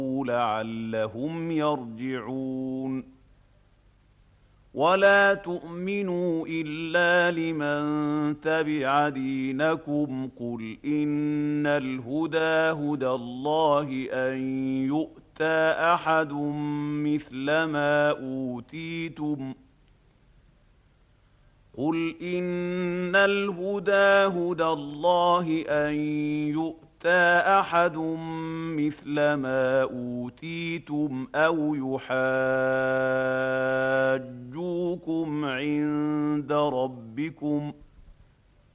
لعلهم يرجعون ولا تؤمنوا إلا لمن تبع دينكم قل إن الهدى هدى الله أن يؤتى أحد مثل ما أوتيتم قل إن الهدى هدى الله أن يؤتى أحد مثل ما أوتيتم أو يحاجوكم عند ربكم